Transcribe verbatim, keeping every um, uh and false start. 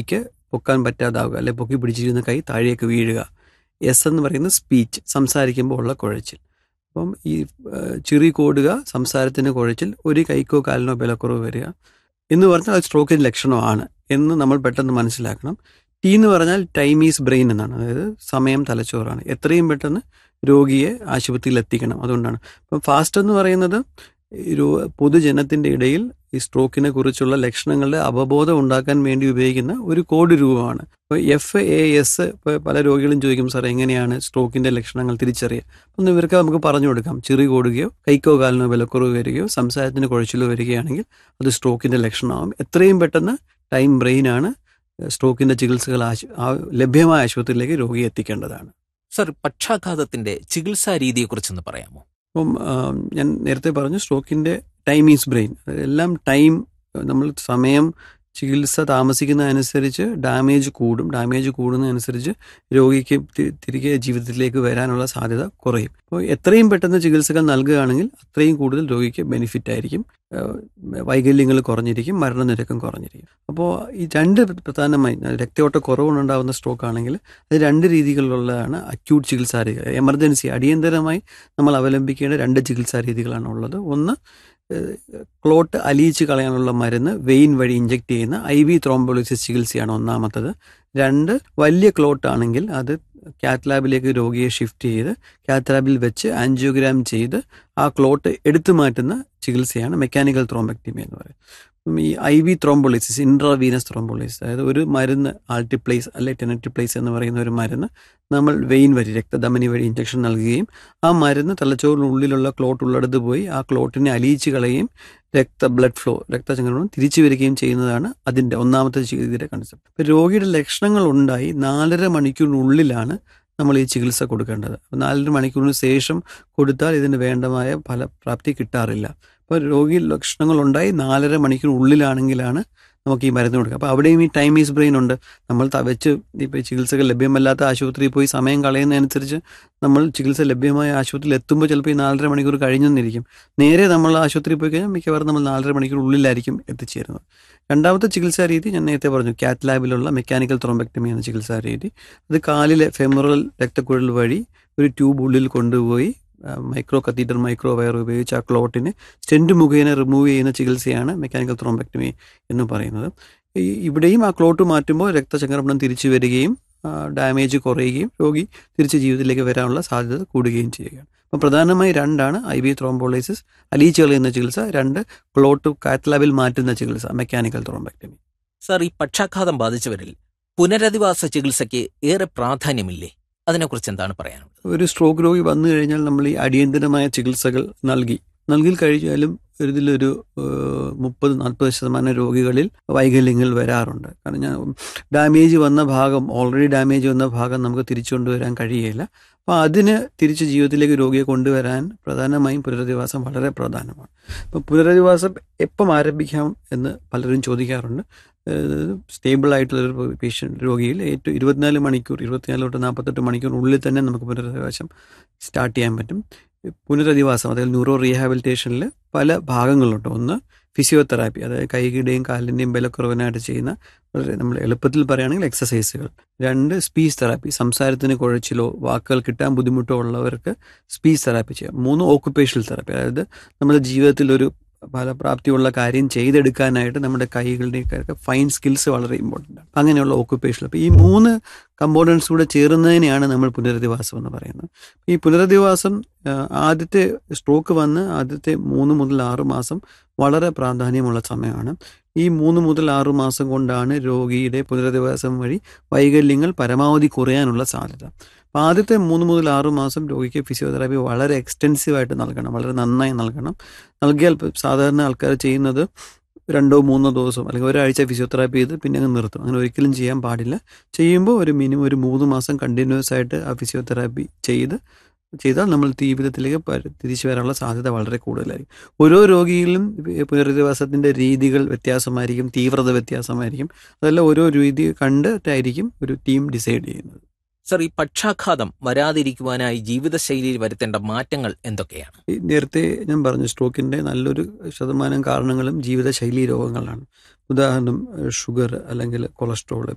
കൈക്ക് പൊക്കാൻ പറ്റാതാവുക, അല്ലെ പൊക്കി പിടിച്ചിരുന്ന കൈ താഴേക്ക് വീഴുക. എസ് എന്ന് പറയുന്നത് സ്പീച്ച്, സംസാരിക്കുമ്പോൾ ഉള്ള കുഴച്ചിൽ. അപ്പം ഈ ചിറി കൂടുക, സംസാരത്തിന് കുഴച്ചിൽ, ഒരു കൈക്കോ കാലിനോ ബലക്കുറവ് വരിക എന്ന് പറഞ്ഞാൽ അത് സ്ട്രോക്കിൻ്റെ ലക്ഷണമാണ് എന്ന് നമ്മൾ പെട്ടെന്ന് മനസ്സിലാക്കണം. ടി എന്ന് പറഞ്ഞാൽ ടൈം ഈസ് ബ്രെയിൻ എന്നാണ്, അതായത് സമയം തലച്ചോറാണ്. എത്രയും പെട്ടെന്ന് രോഗിയെ ആശുപത്രിയിൽ എത്തിക്കണം. അതുകൊണ്ടാണ് ഇപ്പം ഫാസ്റ്റ് എന്ന് പറയുന്നത് പൊതുജനത്തിൻ്റെ ഇടയിൽ ഈ സ്ട്രോക്കിനെ കുറിച്ചുള്ള ലക്ഷണങ്ങളുടെ അവബോധം ഉണ്ടാക്കാൻ വേണ്ടി ഉപയോഗിക്കുന്ന ഒരു കോഡ് രൂപമാണ്. ഇപ്പോൾ എഫ് എ എസ് ഇപ്പോൾ പല രോഗികളും ചോദിക്കും, സാർ എങ്ങനെയാണ് സ്ട്രോക്കിൻ്റെ ലക്ഷണങ്ങൾ തിരിച്ചറിയുക? അപ്പം ഇവർക്ക് നമുക്ക് പറഞ്ഞു കൊടുക്കാം. ചിറി കൂടുകയോ കൈക്കോ കാലിനോ ബലക്കുറവ് വരികയോ സംസാരത്തിന് കുഴച്ചിലോ വരികയാണെങ്കിൽ അത് സ്ട്രോക്കിൻ്റെ ലക്ഷണമാകും. എത്രയും പെട്ടെന്ന് ടൈം ബ്രെയിനാണ് സ്ട്രോക്കിൻ്റെ ചികിത്സകൾ ആശു ലഭ്യമായ ആശുപത്രിയിലേക്ക് രോഗിയെ എത്തിക്കേണ്ടതാണ്. സർ, പക്ഷാഘാതത്തിൻ്റെ ചികിത്സാ രീതിയെക്കുറിച്ചൊന്ന് പറയാമോ? അപ്പം ഞാൻ നേരത്തെ പറഞ്ഞു സ്ട്രോക്കിൻ്റെ ടൈം ഈസ് ബ്രെയിൻ. എല്ലാം ടൈം, നമ്മൾ സമയം ചികിത്സ താമസിക്കുന്നതനുസരിച്ച് ഡാമേജ് കൂടും. ഡാമേജ് കൂടുന്നതനുസരിച്ച് രോഗിക്ക് തിരികെ ജീവിതത്തിലേക്ക് വരാനുള്ള സാധ്യത കുറയും. അപ്പോൾ എത്രയും പെട്ടെന്ന് ചികിത്സകൾ നൽകുകയാണെങ്കിൽ അത്രയും കൂടുതൽ രോഗിക്ക് ബെനിഫിറ്റ് ആയിരിക്കും. വൈകല്യങ്ങൾ കുറഞ്ഞിരിക്കും, മരണനിരക്കും കുറഞ്ഞിരിക്കും. അപ്പോൾ ഈ രണ്ട് പ്രധാനമായി രക്തയോട്ട കുറവുണ്ടാകുന്ന സ്ട്രോക്ക് ആണെങ്കിൽ അത് രണ്ട് രീതികളിലുള്ളതാണ് അക്യൂട്ട് ചികിത്സാ രീതികൾ. എമർജൻസി അടിയന്തരമായി നമ്മൾ അവലംബിക്കേണ്ട രണ്ട് ചികിത്സാ രീതികളാണ് ഉള്ളത്. ഒന്ന്, ക്ലോട്ട് അലിയിച്ച് കളയാനുള്ള മരുന്ന് വെയിൻ വഴി ഇഞ്ചെക്ട് ചെയ്യുന്ന ഐ വി ത്രോംബോളിസിസ് ചികിത്സയാണ് ഒന്നാമത്തത്. രണ്ട്, വലിയ ക്ലോട്ട് ആണെങ്കിൽ അത് കാത്ത് ലാബിലേക്ക് രോഗിയെ ഷിഫ്റ്റ് ചെയ്ത് കാത്ത് ലാബിൽ വെച്ച് ആൻജിയോഗ്രാം ചെയ്ത് ആ ക്ലോട്ട് എടുത്തു മാറ്റുന്ന ചികിത്സയാണ് മെക്കാനിക്കൽ ത്രോംബെക്ടമി എന്ന് പറയുന്നത്. ഈ I V thrombolysis, intravenous thrombolysis, അതായത് ഒരു മരുന്ന് ആൾട്ടിപ്ലേസ് അല്ലെ ടെനറ്റിപ്ലേസ് എന്ന് പറയുന്ന ഒരു മരുന്ന് നമ്മൾ വെയിൻ വഴി രക്തധമനി വഴി ഇഞ്ചക്ഷൻ നൽകുകയും ആ മരുന്ന് തലച്ചോറിനുള്ളിലുള്ള ക്ലോട്ട് ഉള്ളിടത്ത് പോയി ആ ക്ലോട്ടിനെ അലിയിച്ച് കളയുകയും രക്ത ബ്ലഡ് ഫ്ലോ രക്തചംക്രമണം തിരിച്ചു വരികയും ചെയ്യുന്നതാണ് അതിൻ്റെ ഒന്നാമത്തെ ചികിത്സയുടെ കൺസെപ്റ്റ്. ഇപ്പോൾ രോഗിയുടെ ലക്ഷണങ്ങൾ ഉണ്ടായി നാലര മണിക്കൂറിനുള്ളിലാണ് നമ്മൾ ഈ ചികിത്സ കൊടുക്കേണ്ടത്. നാലര മണിക്കൂറിന് ശേഷം കൊടുത്താൽ ഇതിന് വേണ്ടമായ ഫലപ്രാപ്തി കിട്ടാറില്ല. അപ്പോൾ രോഗി ലക്ഷണങ്ങൾ ഉണ്ടായി നാലര മണിക്കൂറിനുള്ളിലാണെങ്കിലാണ് നമുക്ക് ഈ മരുന്ന് കൊടുക്കുക. അപ്പോൾ അവിടെയും ഈ ടൈം ഈസ് ബ്രെയിൻ ഉണ്ട്. നമ്മൾ തവച്ച് ഇപ്പോൾ ചികിത്സകൾ ലഭ്യമല്ലാത്ത ആശുപത്രിയിൽ പോയി സമയം കളയുന്നതനുസരിച്ച് നമ്മൾ ചികിത്സ ലഭ്യമായ ആശുപത്രിയിൽ എത്തുമ്പോൾ ചിലപ്പോൾ ഈ നാലര മണിക്കൂർ കഴിഞ്ഞെന്നിരിക്കും. നേരെ നമ്മൾ ആശുപത്രിയിൽ പോയി കഴിഞ്ഞാൽ മിക്കവാറും നമ്മൾ നാലര മണിക്കൂറിനുള്ളിലായിരിക്കും എത്തിച്ചേരുന്നത്. രണ്ടാമത്തെ ചികിത്സാ രീതി ഞാൻ നേരത്തെ പറഞ്ഞു, കാത്ത് ലാബിലുള്ള മെക്കാനിക്കൽ ത്രോംബെക്ടമി എന്ന ചികിത്സാ രീതി. അത് കാലിലെ ഫെമറൽ രക്തക്കുഴൽ വഴി ഒരു ട്യൂബ് ഉള്ളിൽ കൊണ്ടുപോയി മൈക്രോ കത്തീറ്റർ മൈക്രോ വയർ ഉപയോഗിച്ച് ആ ക്ലോട്ടിന് സ്റ്റെൻറ്റ് മുഖേന റിമൂവ് ചെയ്യുന്ന ചികിത്സയാണ് മെക്കാനിക്കൽ ത്രോംബെക്ടമി എന്ന് പറയുന്നത്. ഈ ഇവിടെയും ആ ക്ലോട്ട് മാറ്റുമ്പോൾ രക്തചംക്രമണം തിരിച്ചു വരികയും ഡാമേജ് കുറയുകയും രോഗി തിരിച്ച് ജീവിതത്തിലേക്ക് വരാനുള്ള സാധ്യത കൂടുകയും ചെയ്യുകയാണ്. അപ്പോൾ പ്രധാനമായി രണ്ടാണ്, ഐ വി ത്രോംബോളൈസിസ് അലിയിച്ച് കളയുന്ന ചികിത്സ, രണ്ട് ക്ലോട്ട് കാത്ത് ലാബിൽ മാറ്റുന്ന ചികിത്സ മെക്കാനിക്കൽ ത്രോംബെക്ടമി. സാർ, ഈ പക്ഷാഘാതം ബാധിച്ചവരിൽ പുനരധിവാസ ചികിത്സക്ക് ഏറെ പ്രാധാന്യമില്ലേ? അതിനെക്കുറിച്ച് എന്താണ് പറയാനുള്ളത്? ഒരു സ്ട്രോക്ക് രോഗി വന്നു കഴിഞ്ഞാൽ നമ്മൾ ഈ അടിയന്തരമായ ചികിത്സകൾ നൽകി നൽകി കഴിഞ്ഞാലും ഇതിലൊരു മുപ്പത് നാൽപ്പത് ശതമാനം രോഗികളിൽ വൈകല്യങ്ങൾ വരാറുണ്ട്. കാരണം ഞാൻ ഡാമേജ് വന്ന ഭാഗം ഓൾറെഡി ഡാമേജ് വന്ന ഭാഗം നമുക്ക് തിരിച്ചു കൊണ്ടുവരാൻ കഴിയില്ല. അപ്പോൾ അതിന് തിരിച്ച് ജീവിതത്തിലേക്ക് രോഗിയെ കൊണ്ടുവരാൻ പ്രധാനമായും പുനരധിവാസം വളരെ പ്രധാനമാണ്. അപ്പോൾ പുനരധിവാസം എപ്പം ആരംഭിക്കാം എന്ന് പലരും ചോദിക്കാറുണ്ട്. സ്റ്റേബിൾ ആയിട്ടുള്ളൊരു പേഷ്യൻ്റ് രോഗിയിൽ ഏറ്റവും ഇരുപത്തിനാല് മണിക്കൂർ ഇരുപത്തിനാല് തൊട്ട് നാൽപ്പത്തെട്ട് മണിക്കൂറിനുള്ളിൽ തന്നെ നമുക്ക് പുനരധിവാസം സ്റ്റാർട്ട് ചെയ്യാൻ പറ്റും. പുനരധിവാസം അതായത് ന്യൂറോ റീഹാബിലിറ്റേഷനിൽ പല ഭാഗങ്ങളുണ്ട്. ഒന്ന്, ഫിസിയോതെറാപ്പി, അതായത് കൈയുടെയും കാലിൻ്റെയും ബലക്കുറവിനായിട്ട് ചെയ്യുന്ന വളരെ നമ്മൾ എളുപ്പത്തിൽ പറയുകയാണെങ്കിൽ എക്സസൈസുകൾ. രണ്ട്, സ്പീച്ച് തെറാപ്പി, സംസാരത്തിന് കുഴച്ചിലോ വാക്കുകൾ കിട്ടാൻ ബുദ്ധിമുട്ടോ ഉള്ളവർക്ക് സ്പീച്ച് തെറാപ്പി ചെയ്യാം. മൂന്ന്, ഓക്കുപേഷണൽ തെറാപ്പി, അതായത് നമ്മുടെ ജീവിതത്തിലൊരു ഫലപ്രാപ്തിയുള്ള കാര്യം ചെയ്തെടുക്കാനായിട്ട് നമ്മുടെ കൈകളുടെയൊക്കെ ഫൈൻ സ്കിൽസ് വളരെ ഇമ്പോർട്ടൻ്റ് ആണ്. അങ്ങനെയുള്ള ഓക്കുപേഷൻ. അപ്പോൾ ഈ മൂന്ന് കമ്പോണൻസ് കൂടെ ചേരുന്നതിനെയാണ് നമ്മൾ പുനരധിവാസം എന്ന് പറയുന്നത്. ഈ പുനരധിവാസം ആദ്യത്തെ സ്ട്രോക്ക് വന്ന് ആദ്യത്തെ മൂന്ന് മുതൽ ആറ് മാസം വളരെ പ്രാധാന്യമുള്ള സമയമാണ്. ഈ മൂന്ന് മുതൽ ആറ് മാസം കൊണ്ടാണ് രോഗിയുടെ പുനരധിവാസം വഴി വൈകല്യങ്ങൾ പരമാവധി കുറയാനുള്ള സാധ്യത. അപ്പോൾ ആദ്യത്തെ മൂന്ന് മുതൽ ആറ് മാസം രോഗിക്ക് ഫിസിയോതെറാപ്പി വളരെ എക്സ്റ്റെൻസീവായിട്ട് നൽകണം, വളരെ നന്നായി നൽകണം. നൽകിയാൽ സാധാരണ ആൾക്കാർ ചെയ്യുന്നത് രണ്ടോ മൂന്നോ ദിവസം അല്ലെങ്കിൽ ഒരാഴ്ച ഫിസിയോതെറാപ്പി ചെയ്ത് പിന്നെ അങ്ങ് നിർത്തും. അങ്ങനെ ഒരിക്കലും ചെയ്യാൻ പാടില്ല. ചെയ്യുമ്പോൾ ഒരു മിനിമം ഒരു മൂന്ന് മാസം കണ്ടിന്യൂസ് ആയിട്ട് ആ ഫിസിയോതെറാപ്പി ചെയ്ത് ചെയ്താൽ നമ്മൾ ജീവിതത്തിലേക്ക് തിരിച്ചു വരാനുള്ള സാധ്യത വളരെ കൂടുതലായിരിക്കും. ഓരോ രോഗിയിലും പുനരധിവാസത്തിൻ്റെ രീതികൾ വ്യത്യാസമായിരിക്കും, തീവ്രത വ്യത്യാസമായിരിക്കും. അതെല്ലാം ഓരോ രീതി കണ്ടിട്ടായിരിക്കും ഒരു ടീം ഡിസൈഡ് ചെയ്യുന്നത്. സർ, ഈ പക്ഷാഘാതം വരാതിരിക്കുവാനായി ജീവിതശൈലിയിൽ വരുത്തേണ്ട മാറ്റങ്ങൾ എന്തൊക്കെയാണ്? നേരത്തെ ഞാൻ പറഞ്ഞു, സ്ട്രോക്കിൻ്റെ നല്ലൊരു ശതമാനം കാരണങ്ങളും ജീവിതശൈലി രോഗങ്ങളാണ്. ഉദാഹരണം ഷുഗർ അല്ലെങ്കിൽ കൊളസ്ട്രോൾ,